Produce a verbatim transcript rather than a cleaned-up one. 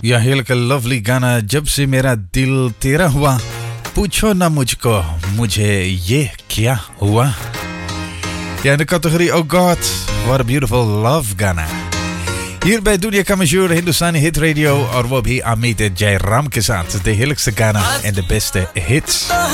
या हेलका लवली गाना जब से मेरा दिल तेरा हुआ पूछो ना मुझको मुझे ये क्या हुआ. Ja, in de categorie Oh God, what a beautiful love गाना. Hier bij Dunia Kamajur Hindustani Hit Radio और वो भी अमित जयराम के साथ de heerlijkste गाना en de beste hits.